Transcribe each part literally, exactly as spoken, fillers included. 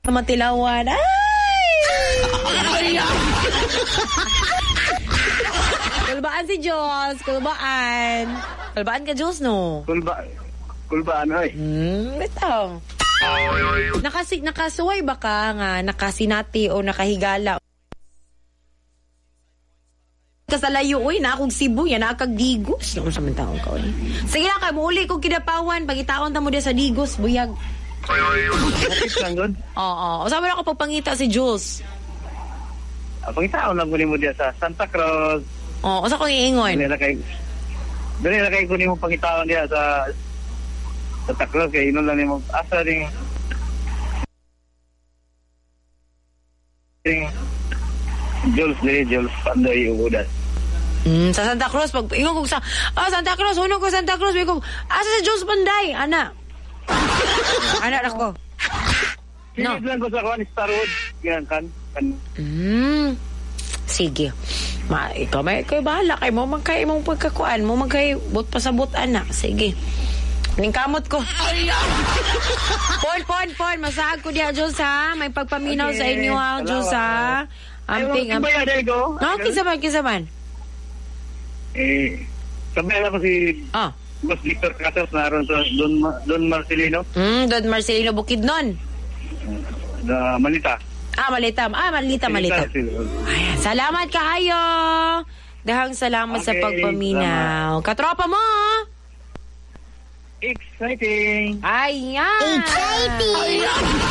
Matilawan. Ay! Kulbaan si Jules. Kulbaan. Kulbaan ka, Jules, no? Kulba. Kulbaan, ay. Hmm, ito. Nakasi, nakasuway ba ka nga nakasinati o nakahigala? Kasalayo, uy, na akong Cebu, yan, na akag Digos. Ano sa mantang ko, eh. Sige lang, kay muli kong kinapawan, pagitaon ta mo din sa Digos, buyag. Kapit lang doon? Oo, o sabi na ako pagpangita si Jules. Ah, pagitaon lang kunin mo diya sa Santa Cruz. Oo, o sa kong iingon. Doon na kay, doon na kay kunin mo pagitaon diya sa Santa Cruz, kaya inon lang mo, asa rin, rin, Jules, dili, Jules, panday, ubudas. Mm, sa Santa Cruz, pag ingon ko sa, ah, Santa Cruz, hunong ko Santa Cruz, may ko, asa sa Jules Panday, ana. Anak ako. No. Sinid lang ko sa kawan, Starwood, yan, kan, kan. Mm, sige. Ma, ikaw, may, ikaw bahala kay mo, magkay mong pagkakuan, mo magkay, bot pasabot, anak, sige. Ningkamot ko. Pon, pon, pon, masaag ko diha, Jules, ha? May pagpaminaw okay sa inyo, ha, Jules, ha? Amping, amping. Ay, ko. No, kinsaman, kinsaman. Eh, sabay na po si Ah. Boss Victor Casas naroon sa Don, Don Marcelino. Hmm, Don Marcelino Bukidnon. Na Malita. Ah, Malita. Ah, Malita, Malita. Ayan, salamat kahayo. Dahang salamat okay, sa pagpaminaw. Salamat. Katropa mo. Exciting. Ayan. Exciting.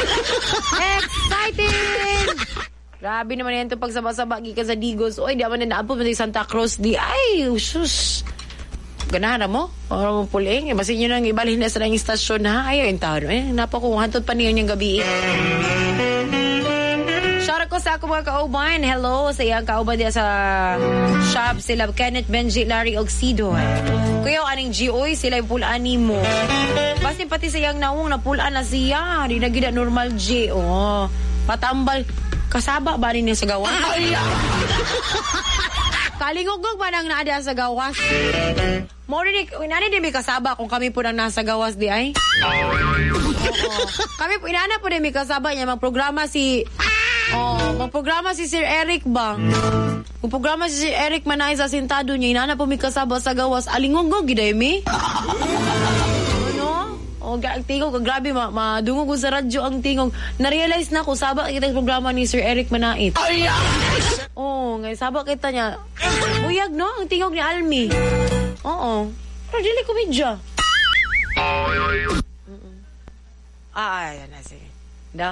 Exciting. Grabe naman yan ito pagsaba-saba ka sa Digos. Oy, di naman na naapos sa Santa Cruz. Di, ay, sus. Ganahan na mo? Para mo puling. E, basin nyo nang ibalhin na sa nang istasyon, ha? Ayaw yung tao. Eh, napako, hantod pa niyo yung gabi. Shout out ko sa ako mga kauban. Hello sa iyang kauban diya sa shop. Sila Kenneth, Benji, Larry, Oxido. Kuya, aning G O, sila yung pulaan ni mo. Basta pati sa iyang naong napulaan na siya. Di na gina normal G. Oh, patambal. Kasaba ba rin niya sa gawas? Kalingog-gog ba nang naada sa gawas? Morinig, inani din may kasaba kung kami po nang nasa gawas di ay? Oo. Kami po, inana po din may kasaba niya. Magprograma si... Oh, magprograma si Sir Eric ba? Magprograma si Sir Eric manay sa sintado niya. Inana po may kasaba sa gawas. Alingog-gog, giday mi? O, tingog, grabe, ma madungog ko sa radyo ang tingog. Na-realize na ko, sabak kita yung programa ni Sir Eric Manait. Ay, yes! Oo, ngayon, sabak kita niya. Buyag, no? Ang tingog ni Almi. Oo. Pero dili ko medya. Ah, ayan na, sige. Daw?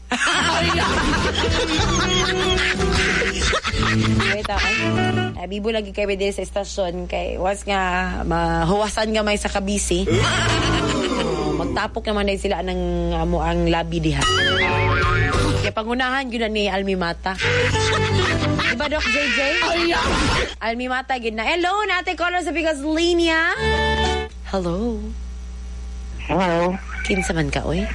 Wait, okay. Uh, bibo lagi kayo din sa estasyon kay was nga mahuwasan nga may sa kabisi. Uh, magtapok naman din sila ng amo uh, ang labi diha. Kaya pangunahan yun na ni Almi Mata. Diba, Doc J J? Almi Mata, yun na. Hello, natin caller sa Bigas Linya. Hello. Hello. Kinsa man ka, oy?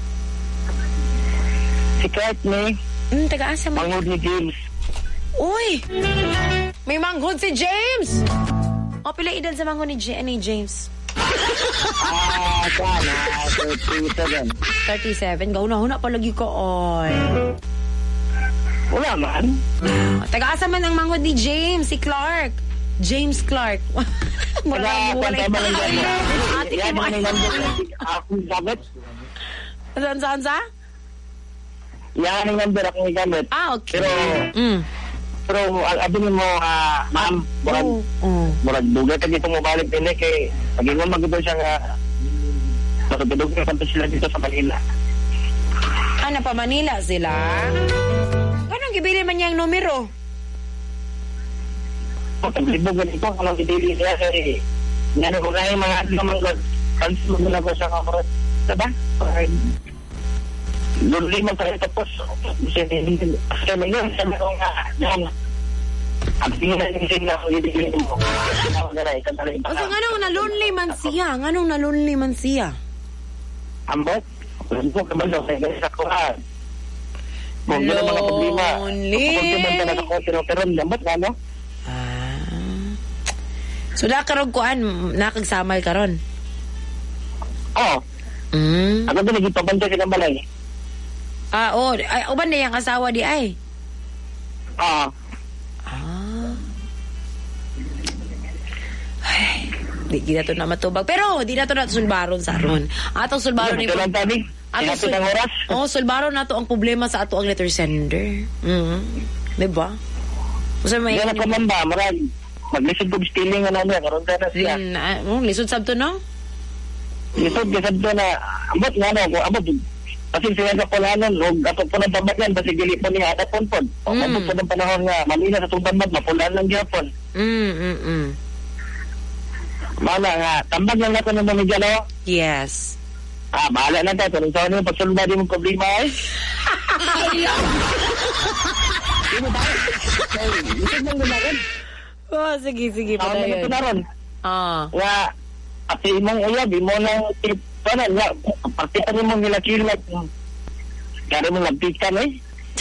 Si Courtney. Hmm, taga-asa mo? Manghod ni James. Uy! May manghod si James! O, pila edad sa manghod ni, J- ni James? Ah, sana. thirty-seven. thirty-seven? Gauna-huna pa lagi ko, oy. Wala man. Ah, taga-asa man ang manghod ni James, si Clark. James Clark. Wala, walay kwanta ba lang yan? Ate, Yan mo. ang number. Akong gamit. Saan, saan, saan? Yan ang number akong gamit. Ah, okay. Pero, mm. pero, ang abinin mo, uh, ma'am, murag, Oh, oh. murag, dugay ka dito mo balik din eh, kay, pag mo mag-ito siya nga, matutulog na kanta sila dito sa Manila. Ah, na pa Manila sila? Anong gibili man niyang numero? Pag-libog ganito, anong itili niya, kay, nga ko na yung mga ano naman ko, cancel mo na ko sa kamarot. Diba? Lonely man tayo tapos. Kasi may yun, sabi ko nga, yan. Ang tingin na yung signal ko, ibigay mo. O so, nganong na-lonely man siya? Nganong na-lonely man siya? Ambot? Wala ko kabalo, kaya gaya sa kuhan. Kung gano'n mga problema. Lonely. Kung kumunta na ako, pero ambot nga, no? Ah. So, nakarog kuan, nakagsamal ka ron? Oo. Mm. Ako doon, nagipabantay ka ng balay. Ah, oh, ay, uban na yung asawa di ay. Ah. Ah. Ay, di gina to na matubag. Pero, di na to na sulbaron sa aron. Atong sulbaron ni... Ito lang tabi. Atong Sul- ang oras. Oh, sulbaron na to ang problema sa ato ang letter sender. Mm-hmm. Diba? Kasi may... Yan ako man ba, marag. Maglisod ko stealing nga na karon na siya. Din, uh, oh, lisod sab to, no? Lisod ka sabto na, abot nga na, kung abot, kasi siya sa pulanon, huwag ato po ng pamagyan, basi gili po niya, atapon po. O Mm. abot po ng panahon nga, Manila sa itong tambag, mapulaan lang gyapon. Mm, mm, mm. Mana nga, tambag lang natin ng mga no? Yes. Ah, bahala na tayo. Kung saan yung pagsulba din mong problema eh. Sino ba? Lisod lang gumagan. Oh, sige, sige. Tawag na ito na ron. Ah. Nga, kasi imong uyab, imo nang tip, paano, nga, partitan mo nila kilat. Kaya mo nagpikan eh.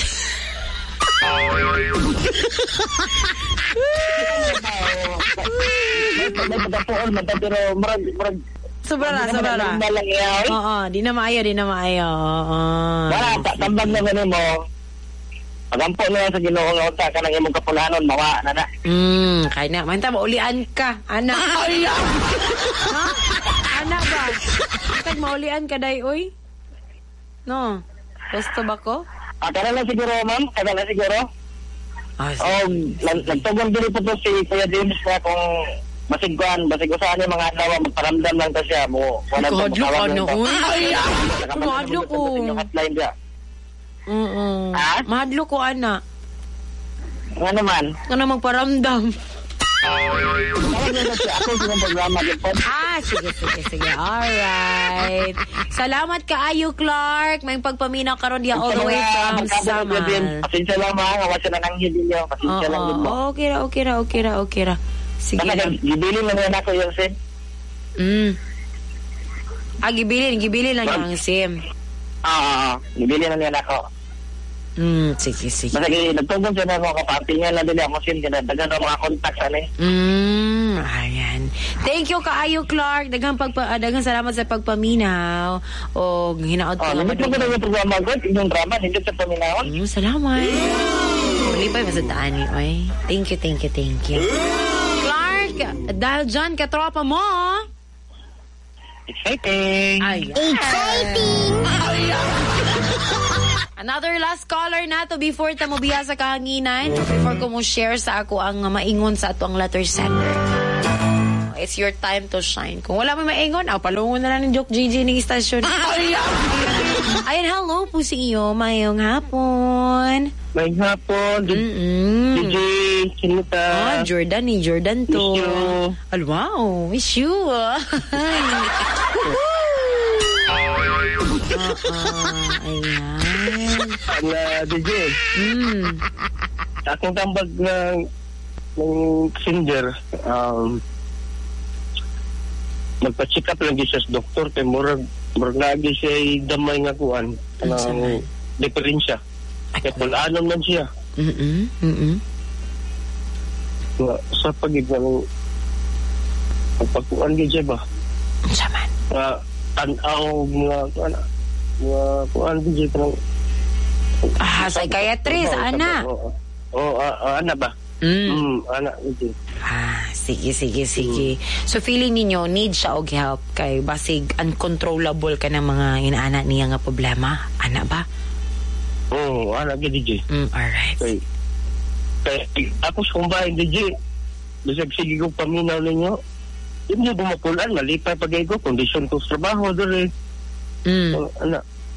May pagkapuol, pero marag, marag, Sobra na, sobra na. malang iyaw. Oo, di na maayo, di na maayo. Oo. Wala, ta- tambag na gano'n mo. Pagampo na yan sa Ginoo nga unta ka ng imong kapulanon, mawa na na. Hmm, kaya na. Manta, maulian ka. Anak. Ha? Anak ba? Tag, maulian ka, day, uy? No? Gusto ba ko? Ah, kana lang siguro, ma'am. Kana lang siguro. Ah, O, nag- nagtugon din po to si Kuya James na kung masigkuhan, basig usahan yung mga adlaw, magparamdam lang ta siya mo. Wala Kahadlo tong ka makawag na, lang ta. uy. Nakapagod Kahadlo sa ko. inyong hotline dia. Oo. Ha? Mahadlo ko, anak. Nga naman. Ka na magparamdam. Tawag lang kasi ako sa programa din po. Ah, sige, sige, sige. Alright. Salamat ka, Ayu Clark. May pagpaminaw ka ron diya all the way from Samal. Pasensya lang mga, awas na nang hindi niyo. Pasensya lang din po. Oo, okay ra, okay ra, okay ra, okay ra. Sige Kasi lang. gibilin lang yan ako yung sin. Mm. Ah, gibilin, gibilin lang yung SIM. Ah, gibilin lang yan ako. Mm, sige, sige. Basta kaya nagtugon siya na mga kapartingan na din ako sin. Kaya dagan ang mga contact sa ni. Mm, ayan. Thank you, Kaayo Clark. Daghang pagpa ah, daghang salamat sa pagpaminaw. O hinaot Oh, ko nga nandito ko madugay. na yung programa ko. Inyong drama, nandito sa paminahon. Mm, salamat. Muli pa masadaan ni oy. Thank you, thank you, thank you. Clark, dahil dyan, katropa mo. Exciting. Ayan. Exciting! Another last caller na to before ta mo biya sa kahanginan. Before ko mo share sa ako ang maingon sa ato ang letter sender. It's your time to shine. Kung wala mo maingon, ah, palungon na lang ng joke G G ng istasyon. Ayan, hello po si iyo. Mayong hapon. May hapon. Mm-mm. D J, Sinita. Ah, Jordan ni Jordan to. Miss you. Ah, wow, miss you. Ah, ayan. Ang uh, D J. Mm. Akong tambag ng ng singer. Um, magpa-check up lang siya sa doktor kay murag murag lagi siya damay nga kuan Ano sa man? ng diferensya. Kaya pulanon man siya. Mm-mm. Mm-mm. Nga, sa pagig ng pagkuan gid siya ba? Ano sa man? Nga tan-aw mga kuan mga kuan gid siya kanang Ah, psychiatrist, ana. Oo, oh, uh, ana ba? Mm. Mm, ana gid. Ah, sige, sige, sige. So, feeling ninyo, need siya og help kay basig uncontrollable ka ng mga inaana niya nga problema. Ana ba? Oo, oh, ana gid D J. Mm, alright. Kay, kay ako sa kumbahin, D J, bisag sige kong paminaw ninyo, hindi niyo bumapulan, malipay pagay ko, kondisyon ko sa trabaho, doon eh. Mm. So, ano,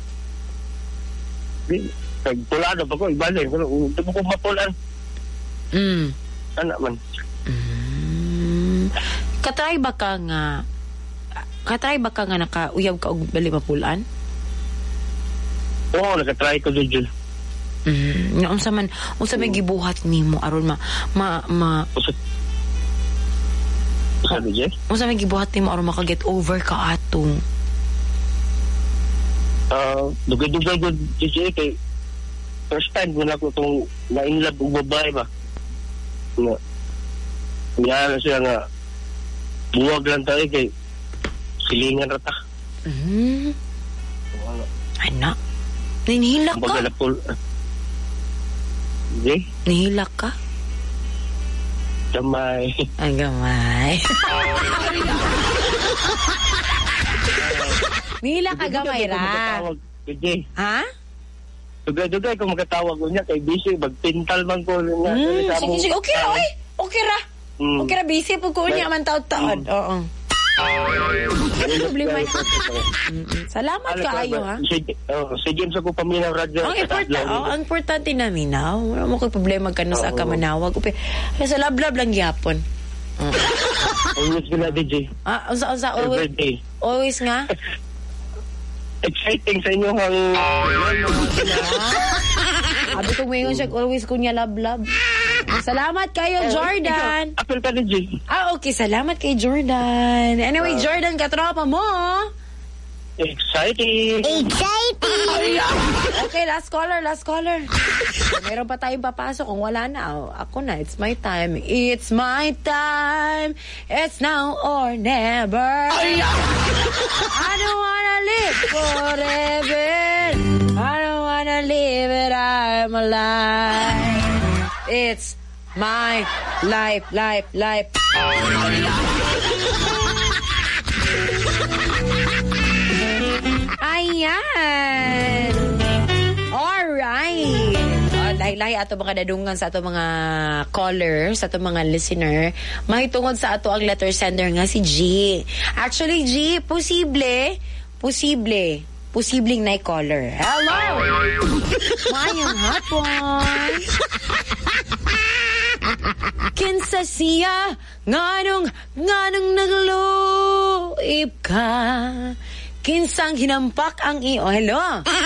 di, kay pulado pa ko, ibalin, pero hindi mo kong mapulan, Mm. ano man. Mm. Katry ba ka nga, katry ba ka nga nakauyab ka og bali mapulan? Oo, nakatry ko doon dyan. Mm. Nga, unsa man, unsa may gibuhat nimo aron ma, ma, ma, Usa, usa, D J? unsa may gibuhat nimo aron maka-get over ka ato? Ah, dugay-dugay ko, D J, kay first time ko na ko itong na-inlove o babae ba. Na, niya na siya nga, buwag lang tayo kay silingan rata. Mm. Ana. Ninihilak ka? Baga na pul... Hindi? Nihilak ka? Gamay. Ang gamay. Nihilak ka gamay ra. Sige. Ha? Dugay-dugay kung magkatawag ko niya kay busy, magpintal man ko nga. Mm, sige, sige. Okay ra, oy. Okay ra. Mm. Okay ra, busy po ko niya man taon-taon. Oo. Ano problema niya? Mm-mm. Salamat ka ayo, ha? Sige, oh, sige sa ko paminaw radyo. Ang importante, oh, ang importante na minaw. Wala mo ko'y problema ka na sa ka manawag. Kaya sa lablab lang gyapon. Always gina D J. Ah, unsa unsa always. Everyday. Always nga. Exciting sa inyo ang Abi ko mayon siya always kunya lablab. Salamat kayo, Jordan. Apel ka D J. Ah, okay. Salamat kay Jordan. Anyway, Jordan, katropa mo. Exciting. Exciting. Okay, last caller, last caller. So, meron pa tayong papasok. Kung wala na, oh, ako na. It's my time. It's my time. It's now or never. I don't wanna live forever. I don't wanna live it. I'm alive. It's my life, life, life. Ayan. Alright. Oh, lahi-lahi ato mga dadungan sa ato mga caller, sa ato mga listener. Mahitungod sa ato ang letter sender nga si G. Actually, G, posible, posible, posibleng na caller. Hello! Mayang hapon. Kinsa siya, nganong, nganong nagluip ka. Kinsang hinampak ang iyo. Oh, hello?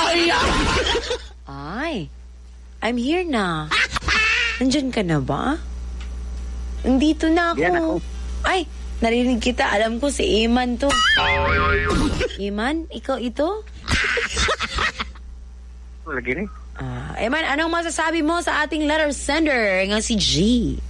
Ay, I'm here na. Nandyan ka na ba? Nandito na ako. Yan ako. Ay, narinig kita. Alam ko si Iman to. Iman, ikaw ito? Lagi rin. Ah, Iman, anong masasabi mo sa ating letter sender nga si G?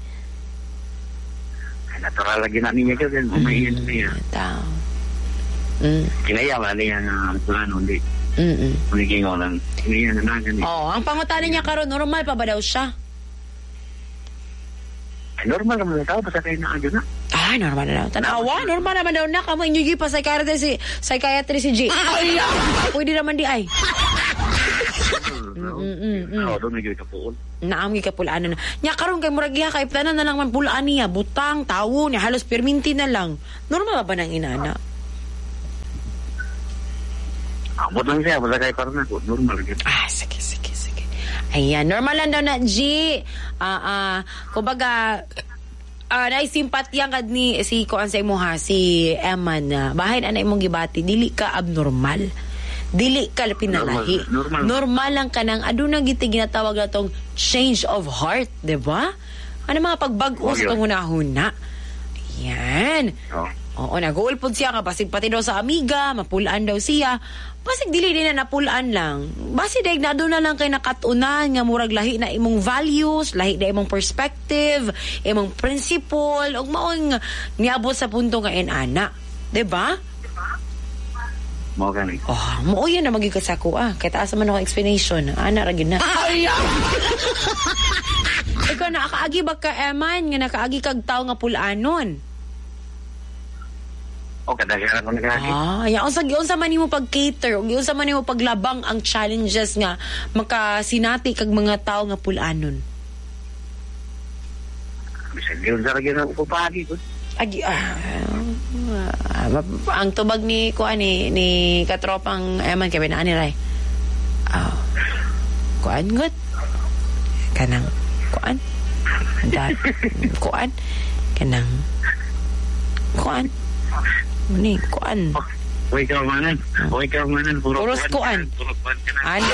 Natural lagi na niya kasi umayin niya. Tao. Mm. Kinayama niya na plano, hindi. Mm-mm. Magiging ko lang. Kinaya na nagan. Oh, ang pangutana niya karon normal pa ba daw siya? Ay, normal naman na tao, basta kayo na agyo na. Ah, normal na daw. Tanawa, normal naman daw na. Kamu inyugi pa psychiatrist si, psychiatrist si G. Ay, pwede naman di ay. Mm-mm-mm. Oo, doon nagiging kapuon. Naamgi ka pulaan na. Nya karon kay murag giha kay tanan na lang man pulaan niya, butang, tawo, niya halos perminti na lang. Normal ba nang inana? Abot lang siya, basta kayo parang ako. Normal yun. Ah, sige, sige, sige. Ayan, normal lang daw na, G. Ah, ah, kumbaga, ah, naisimpatya ka ni si Kuan sa imo ha, si Eman na bahay na imong gibati, dili ka abnormal. Dili ka pinalahi. Normal, normal. Normal lang ka nang aduna giti ginatawag na tong change of heart, di ba? Ano mga pagbag-o sa itong hunahuna. Yan. Oo. Oo, nag-uulpod siya ka. Basig pati daw sa amiga, mapulaan daw siya. Basig dili din na napulaan lang. Basig daig na doon na lang kay nakatunan nga murag lahi na imong values, lahi na imong perspective, imong principle, ug maong niabot sa punto nga inana. Diba? Mo gani. Oh, mo yan na magiging kasako ah. Kaya taas man ako explanation. Ana ra gyud na. Ikaw na akaagi ba ka Eman nga nakaagi kag tawo nga pulanon? O kadaghan ko nagagi. Ah, ya unsa unsa man nimo pag-cater, ug unsa man nimo paglabang ang challenges nga makasinati kag mga tawo nga pulanon. Bisag yun sa lagi na upapagi ko. Agi ah, ah, ang tubag ni kuan ni ni katropang Eman kay binaan ni Ray. Ah. Kuan gut. Kanang kuan. Dat kuan kanang kuan. Ni kuan. Uy, ikaw manan. Uy, ikaw manan. Puro Puros kuan. Puro kuan ka na. Ana.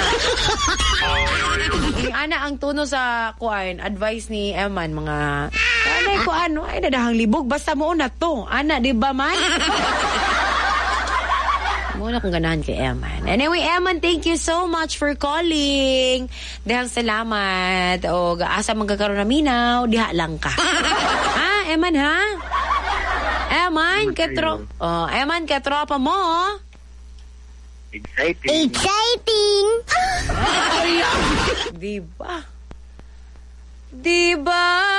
Ini ana ang tuno sa kuan, advice ni Eman mga ano kuan, ay dadahang libog basta mo na to. Ana, di ba man? Muna kong ganahan kay Eman. Anyway, Eman, thank you so much for calling. Dahang salamat. O, asa magkakaroon na minaw, diha lang ka. Ha, Eman, ha? Eman, katro... Oh, Eman, katropa mo. Exciting. Exciting! Di ba? Di ba?